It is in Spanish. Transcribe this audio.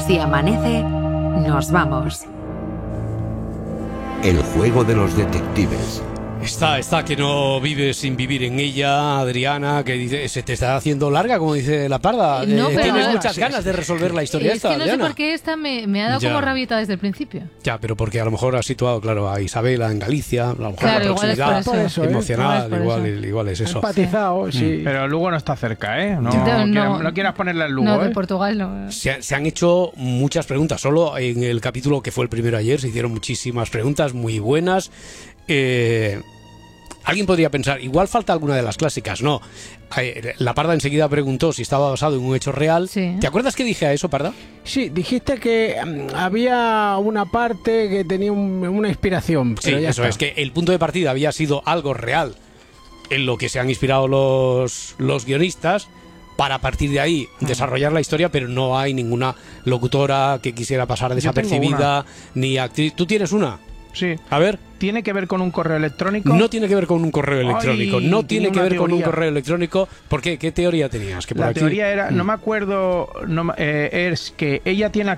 Si amanece, nos vamos. El juego de los detectives. Está que no vives sin vivir en ella, Adriana, que dice, se te está haciendo larga, como dice la Parda. No, pero tienes muchas ganas de resolver la historia es esta, que no Adriana. sé por qué esta me ha dado Ya. como rabieta desde el principio. Ya, pero porque a lo mejor has situado, claro, a Isabela en Galicia, a lo mejor Claro, la igual es por proximidad eso. emocional, Igual es por igual es eso. Empatizado, sí. Pero Lugo no está cerca, ¿eh? No, No. quieras ponerle al Lugo, No, de ¿eh? Portugal no. Se han hecho muchas preguntas. Solo en el capítulo que fue el primero ayer se hicieron muchísimas preguntas muy buenas. Alguien podría pensar, igual falta alguna de las clásicas. No, la Parda enseguida preguntó si estaba basado en un hecho real. Sí. ¿Te acuerdas qué dije a eso, Parda? Sí, dijiste que había una parte que tenía una inspiración. Sí, Pero ya eso está. es, que el punto de partida había sido algo real en lo que se han inspirado los guionistas para a partir de ahí desarrollar la historia, pero no hay ninguna locutora que quisiera pasar Yo tengo desapercibida, ni actriz. ¿Tú tienes una? Sí. A ver. ¿Tiene que ver con un correo electrónico? No tiene que ver con un correo electrónico. Ay, No tiene que tenía ver una con un teoría. correo electrónico. ¿Por qué? ¿Qué teoría tenías? Que por La aquí... teoría era, no me acuerdo, es que ella tiene